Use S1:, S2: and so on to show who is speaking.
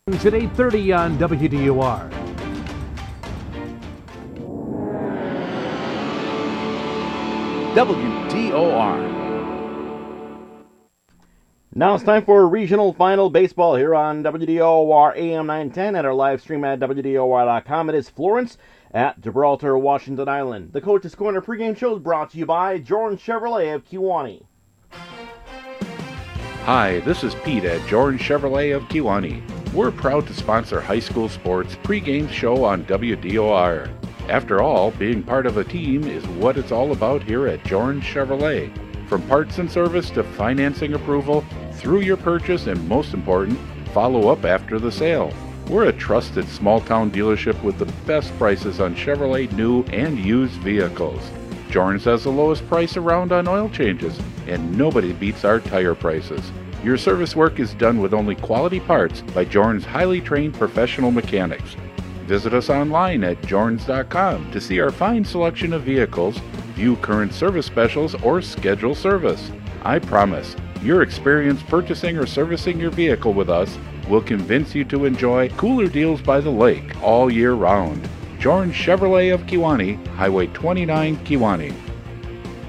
S1: at 8:30 on WDOR.
S2: WDOR.
S3: Now it's time for regional final baseball here on WDOR AM 910 and our live stream at WDOR.com. It is Florence at Gibraltar, Washington Island. The Coach's Corner pregame show is brought to you by Jordan Chevrolet of Kewanee.
S4: Hi, this is Pete at Jordan Chevrolet of Kewanee. We're proud to sponsor high school sports pregame show on WDOR. After all, being part of a team is what it's all about here at Jordan Chevrolet. From parts and service to financing approval, through your purchase, and most important, follow up after the sale. We're a trusted small-town dealership with the best prices on Chevrolet new and used vehicles. Jordan's has the lowest price around on oil changes, and nobody beats our tire prices. Your service work is done with only quality parts by Jordan's highly trained professional mechanics. Visit us online at jorns.com to see our fine selection of vehicles, view current service specials, or schedule service. I promise, your experience purchasing or servicing your vehicle with us will convince you to enjoy cooler deals by the lake all year round. Jordan Chevrolet of Kewanee, Highway 29, Kewanee.